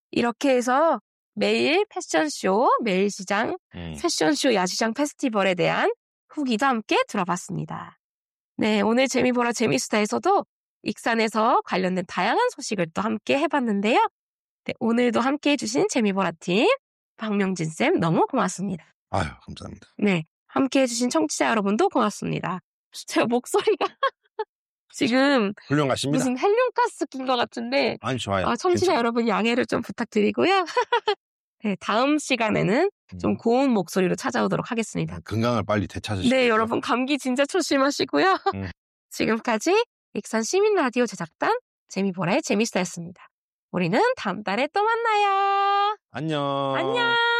이렇게 해서 매일 패션쇼, 매일 시장, 패션쇼 야시장 페스티벌에 대한 후기도 함께 들어봤습니다. 네, 오늘 재미보라 재미수다에서도 익산에서 관련된 다양한 소식을 또 함께 해봤는데요. 네, 오늘도 함께 해주신 재미보라팀 박명진쌤 너무 고맙습니다. 아유, 감사합니다. 네, 함께 해주신 청취자 여러분도 고맙습니다. 제가 목소리가 지금 훌륭하십니다. 무슨 헬륨가스 낀 것 같은데 아니, 좋아요. 청취자 괜찮아요. 여러분 양해를 좀 부탁드리고요. 네, 다음 시간에는 좀 고운 목소리로 찾아오도록 하겠습니다. 건강을 빨리 되찾으시고. 네, 여러분 감기 진짜 조심하시고요. 지금까지 익산 시민라디오 제작단 재미보라의 재미스타였습니다. 우리는 다음 달에 또 만나요. 안녕. 안녕.